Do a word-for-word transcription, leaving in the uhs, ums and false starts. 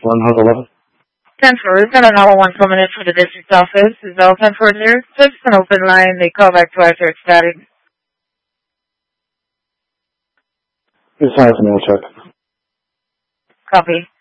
one hundred eleven. ten four, we've got another one coming in for the district office. Is L ten four here? So it's an open line. They call back twice or it's static. It's time for me to check. Copy.